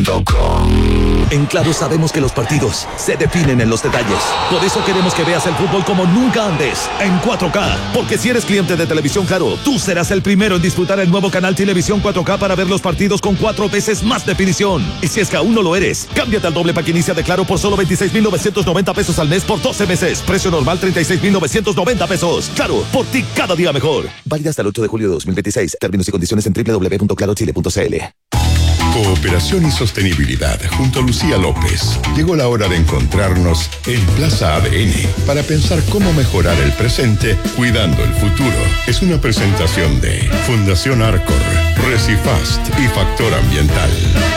En Claro sabemos que los partidos se definen en los detalles. Por eso queremos que veas el fútbol como nunca antes, en 4K. Porque si eres cliente de Televisión Claro, tú serás el primero en disfrutar el nuevo canal Televisión 4K para ver los partidos con 4 veces más definición. Y si es que aún no lo eres, cámbiate al doble pack inicia de Claro por solo 26,990 pesos al mes por 12 meses. Precio normal 36,990 pesos. Claro, por ti cada día mejor. Válida hasta el 8 de julio de 2026. Términos y condiciones en www.clarochile.cl. Cooperación y sostenibilidad junto a Lucía López. Llegó la hora de encontrarnos en Plaza ADN para pensar cómo mejorar el presente cuidando el futuro. Es una presentación de Fundación Arcor, Recifast y Factor Ambiental.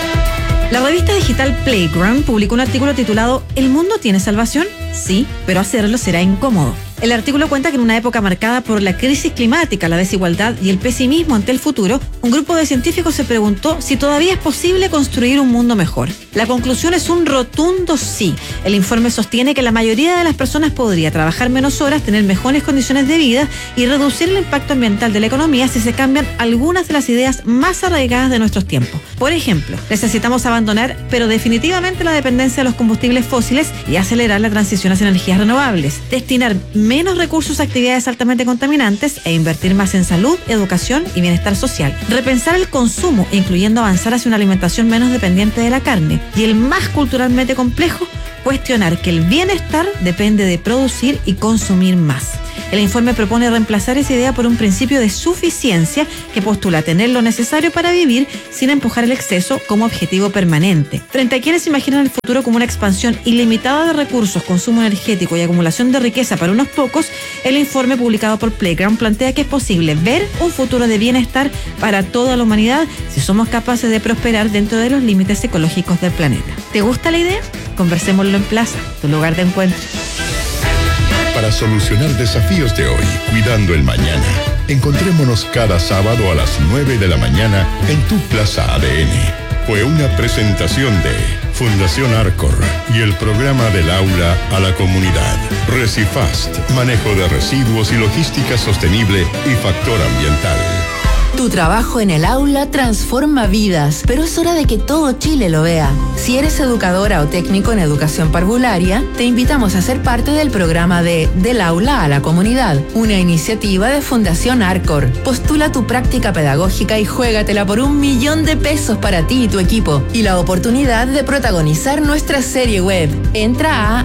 La revista digital Playground publicó un artículo titulado ¿El mundo tiene salvación? Sí, pero hacerlo será incómodo. El artículo cuenta que en una época marcada por la crisis climática, la desigualdad y el pesimismo ante el futuro, un grupo de científicos se preguntó si todavía es posible construir un mundo mejor. La conclusión es un rotundo sí. El informe sostiene que la mayoría de las personas podría trabajar menos horas, tener mejores condiciones de vida y reducir el impacto ambiental de la economía si se cambian algunas de las ideas más arraigadas de nuestros tiempos. Por ejemplo, necesitamos abandonar, pero definitivamente, la dependencia de los combustibles fósiles y acelerar la transición hacia energías renovables, destinar menos recursos a actividades altamente contaminantes e invertir más en salud, educación y bienestar social. Repensar el consumo, incluyendo avanzar hacia una alimentación menos dependiente de la carne. Y el más culturalmente complejo, cuestionar que el bienestar depende de producir y consumir más. El informe propone reemplazar esa idea por un principio de suficiencia que postula tener lo necesario para vivir sin empujar el exceso como objetivo permanente. Frente a quienes imaginan el futuro como una expansión ilimitada de recursos, consumo energético y acumulación de riqueza para unos pocos, el informe publicado por Playground plantea que es posible ver un futuro de bienestar para toda la humanidad si somos capaces de prosperar dentro de los límites ecológicos del planeta. ¿Te gusta la idea? Conversémoslo en Plaza, tu lugar de encuentro. Para solucionar desafíos de hoy, cuidando el mañana. Encontrémonos cada sábado a las 9 de la mañana en tu Plaza ADN. Fue una presentación de Fundación Arcor y el programa del aula a la comunidad. Recifast, manejo de residuos y logística sostenible y factor ambiental. Tu trabajo en el aula transforma vidas, pero es hora de que todo Chile lo vea. Si eres educadora o técnico en educación parvularia, te invitamos a ser parte del programa de Del Aula a la Comunidad, una iniciativa de Fundación Arcor. Postula tu práctica pedagógica y juégatela por $1.000.000 para ti y tu equipo, y la oportunidad de protagonizar nuestra serie web. Entra a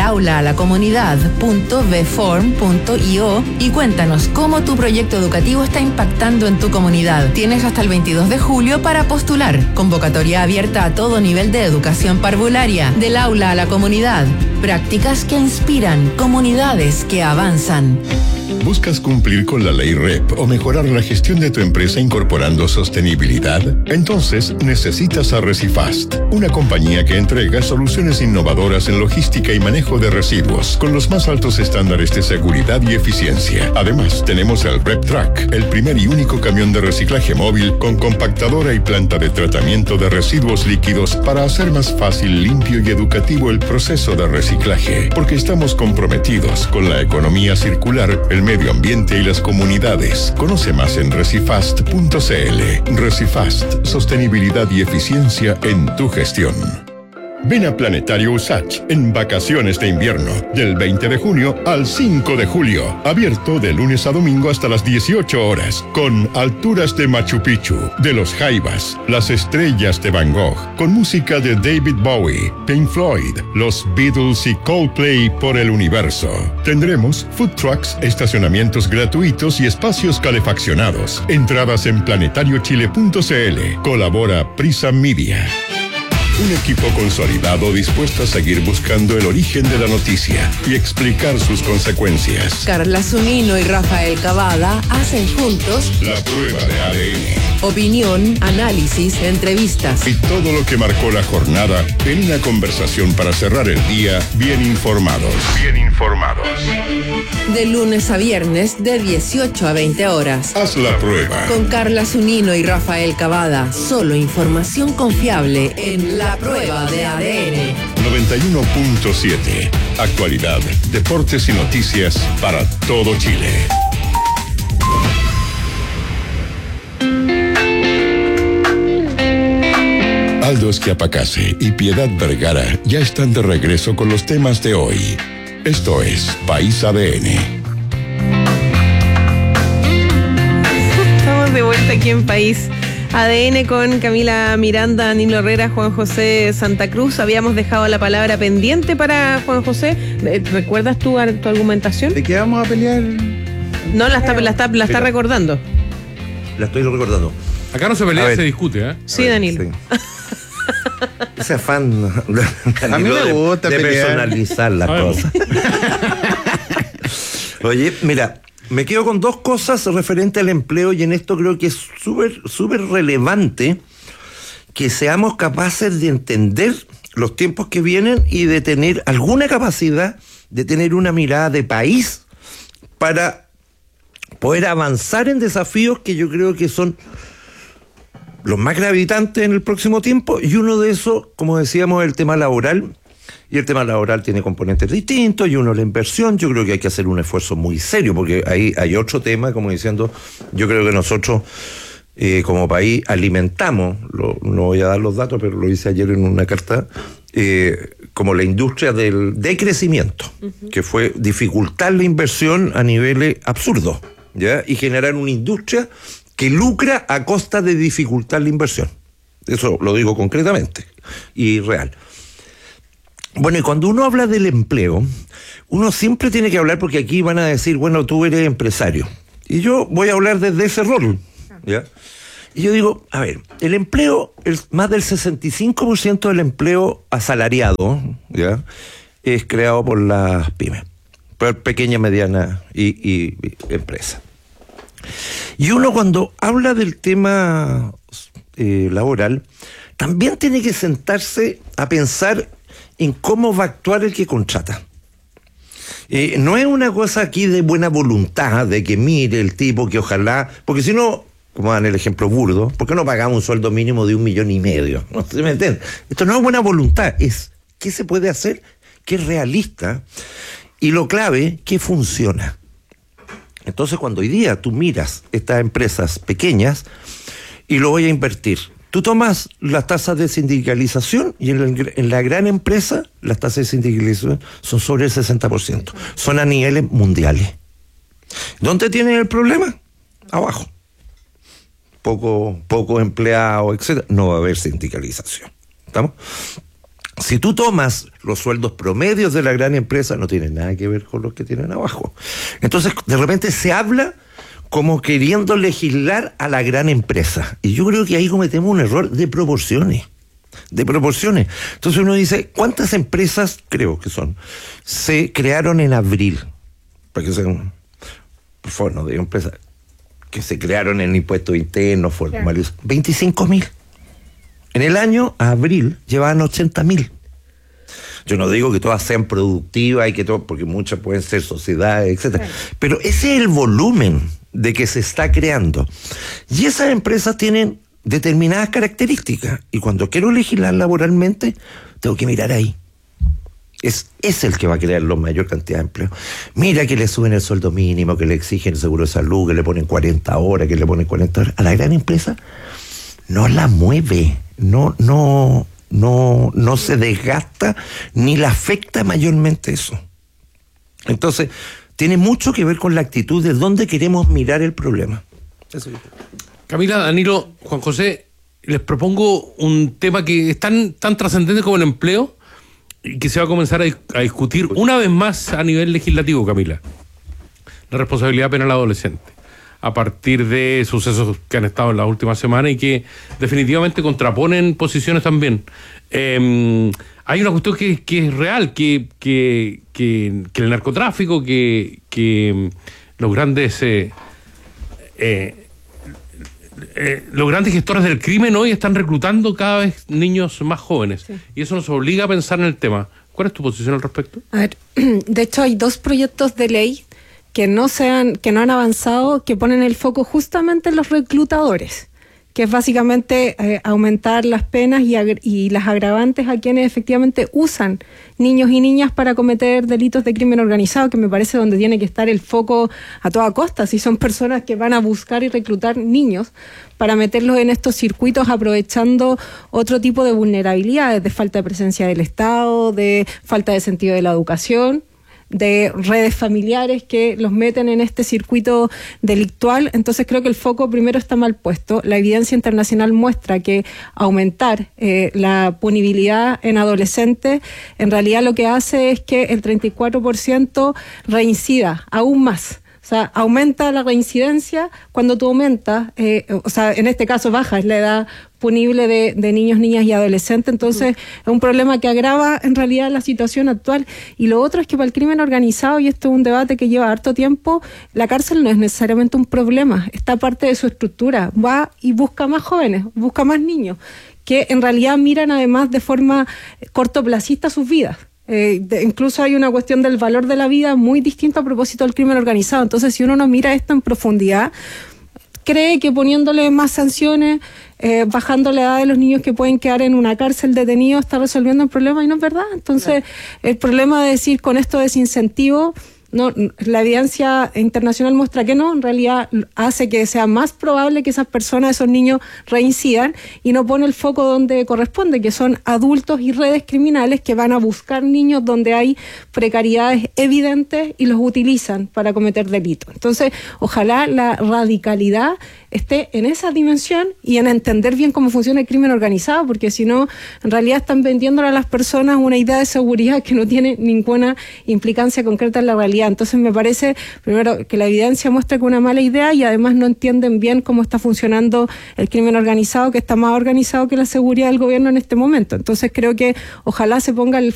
delaulalacomunidad.vform.io y cuéntanos cómo tu proyecto educativo está impactando en tu comunidad. Tienes hasta el 22 de julio para postular. Convocatoria abierta a todo nivel de educación parvularia. Del aula a la comunidad. Prácticas que inspiran, comunidades que avanzan. ¿Buscas cumplir con la ley REP o mejorar la gestión de tu empresa incorporando sostenibilidad? Entonces necesitas a Recifast, una compañía que entrega soluciones innovadoras en logística y manejo de residuos con los más altos estándares de seguridad y eficiencia. Además, tenemos el REP Track, el primer y único camión de reciclaje móvil con compactadora y planta de tratamiento de residuos líquidos para hacer más fácil, limpio y educativo el proceso de reciclaje, porque estamos comprometidos con la economía circular, el medio ambiente y las comunidades. Conoce más en recifast.cl. Recifast, sostenibilidad y eficiencia en tu gestión. Ven a Planetario Usach en vacaciones de invierno, del 20 de junio al 5 de julio. Abierto de lunes a domingo hasta las 18 horas, con alturas de Machu Picchu, de los Jaivas, las estrellas de Van Gogh, con música de David Bowie, Pink Floyd, los Beatles y Coldplay por el universo. Tendremos food trucks, estacionamientos gratuitos y espacios calefaccionados. Entradas en planetariochile.cl. Colabora Prisa Media. Un equipo consolidado dispuesto a seguir buscando el origen de la noticia y explicar sus consecuencias. Carla Zunino y Rafael Cavada hacen juntos La Prueba de ADN. Opinión, análisis, entrevistas Y todo lo que marcó la jornada en una conversación para cerrar el día bien informados. Bien informados. de lunes a viernes de 18 a 20 horas. Haz la prueba. Con Carla Zunino y Rafael Cavada. Solo información confiable en La Prueba de ADN. 91.7. Actualidad, deportes y noticias para todo Chile. Aldo Schiapacase y Piedad Vergara ya están de regreso con los temas de hoy. Esto es País ADN. Estamos de vuelta aquí en País ADN con Camila Miranda, Danilo Herrera, Juan José Santa Cruz. Habíamos dejado la palabra pendiente para Juan José. ¿Recuerdas tu argumentación? ¿De qué vamos a pelear? No, la está recordando. La estoy recordando. Acá no se pelea, se discute, ¿eh? Sí, Danilo. Sí. Ese afán a mí me gusta de personalizar las cosas. Oye, mira, me quedo con dos cosas referente al empleo, y en esto creo que es súper relevante que seamos capaces de entender los tiempos que vienen y de tener alguna capacidad de tener una mirada de país para poder avanzar en desafíos que yo creo que son los más gravitantes en el próximo tiempo, y uno de esos, como decíamos, es el tema laboral, y el tema laboral tiene componentes distintos, y uno la inversión. Yo creo que hay que hacer un esfuerzo muy serio, porque ahí hay otro tema, como diciendo, yo creo que nosotros como país alimentamos, no voy a dar los datos, pero lo hice ayer en una carta, como la industria del decrecimiento, que fue dificultar la inversión a niveles absurdos, ¿ya? Y generar una industria que lucra a costa de dificultar la inversión. Eso lo digo concretamente y real. Bueno, y cuando uno habla del empleo, uno siempre tiene que hablar, porque aquí van a decir, bueno, tú eres empresario. Y yo voy a hablar desde ese rol, ¿ya? Y yo digo, a ver, el empleo, más del 65% del empleo asalariado, ¿ya?, es creado por las pymes, por pequeña, mediana y empresa. Y uno, cuando habla del tema laboral, también tiene que sentarse a pensar en cómo va a actuar el que contrata. No es una cosa aquí de buena voluntad, de que mire el tipo, que ojalá, porque si no, como dan el ejemplo burdo, ¿por qué no pagamos un sueldo mínimo de 1,5 millones? ¿No se me entiende? Esto no es buena voluntad, es qué se puede hacer, qué es realista, y lo clave, qué funciona. Entonces, cuando hoy día tú miras estas empresas pequeñas y lo voy a invertir, tú tomas las tasas de sindicalización, y en la gran empresa las tasas de sindicalización son sobre el 60%. Son a niveles mundiales. ¿Dónde tienen el problema? Abajo. Poco empleado, etcétera. No va a haber sindicalización. ¿Estamos? Si tú tomas los sueldos promedios de la gran empresa, no tiene nada que ver con los que tienen abajo. Entonces, de repente se habla como queriendo legislar a la gran empresa. Y yo creo que ahí cometemos un error de proporciones. Entonces uno dice, ¿cuántas empresas, creo que son, se crearon en abril? Para que sean, por favor, no digo empresas, que se crearon en impuestos internos, formales, 25.000. En el año, a abril, llevaban 80.000. Yo no digo que todas sean productivas y que todas, porque muchas pueden ser sociedades, etcétera. Claro. Pero ese es el volumen de que se está creando. Y esas empresas tienen determinadas características. Y cuando quiero legislar laboralmente, tengo que mirar ahí. Es el que va a crear la mayor cantidad de empleo. Mira que le suben el sueldo mínimo, que le exigen el seguro de salud, que le ponen 40 horas, que le ponen 40 horas. A la gran empresa no la mueve. No se desgasta ni la afecta mayormente eso. Entonces, tiene mucho que ver con la actitud de dónde queremos mirar el problema. Eso. Camila, Danilo, Juan José, les propongo un tema que es tan trascendente como el empleo y que se va a comenzar a discutir una vez más a nivel legislativo, Camila. La responsabilidad penal adolescente, a partir de sucesos que han estado en las últimas semanas y que definitivamente contraponen posiciones también. Hay una cuestión que es real, que el narcotráfico, que los grandes gestores del crimen hoy están reclutando cada vez niños más jóvenes. Sí. Y eso nos obliga a pensar en el tema. ¿Cuál es tu posición al respecto? A ver, de hecho hay 2 proyectos de ley que no han avanzado, que ponen el foco justamente en los reclutadores, que es básicamente aumentar las penas y las agravantes a quienes efectivamente usan niños y niñas para cometer delitos de crimen organizado, que me parece donde tiene que estar el foco a toda costa. Si son personas que van a buscar y reclutar niños para meterlos en estos circuitos aprovechando otro tipo de vulnerabilidades, de falta de presencia del Estado, de falta de sentido de la educación, de redes familiares que los meten en este circuito delictual. Entonces creo que el foco primero está mal puesto. La evidencia internacional muestra que aumentar la punibilidad en adolescentes en realidad lo que hace es que el 34% reincida aún más. O sea, aumenta la reincidencia cuando tú aumentas, en este caso bajas la edad punible de niños, niñas y adolescentes. Entonces es un problema que agrava en realidad la situación actual. Y lo otro es que para el crimen organizado, y esto es un debate que lleva harto tiempo, la cárcel no es necesariamente un problema, está parte de su estructura. Va y busca más jóvenes, busca más niños, que en realidad miran además de forma cortoplacista sus vidas. Incluso hay una cuestión del valor de la vida muy distinta a propósito del crimen organizado. Entonces, si uno no mira esto en profundidad, cree que poniéndole más sanciones, bajando la edad de los niños que pueden quedar en una cárcel detenidos, está resolviendo el problema, y no es verdad. Entonces, el problema de decir con esto desincentivo, no, la evidencia internacional muestra que no, en realidad hace que sea más probable que esas personas, esos niños, reincidan, y no pone el foco donde corresponde, que son adultos y redes criminales que van a buscar niños donde hay precariedades evidentes y los utilizan para cometer delitos. Entonces, ojalá la radicalidad esté en esa dimensión y en entender bien cómo funciona el crimen organizado, porque si no, en realidad están vendiéndole a las personas una idea de seguridad que no tiene ninguna implicancia concreta en la realidad. Entonces me parece, primero, que la evidencia muestra que es una mala idea, y además no entienden bien cómo está funcionando el crimen organizado, que está más organizado que la seguridad del gobierno en este momento. Entonces creo que ojalá se ponga el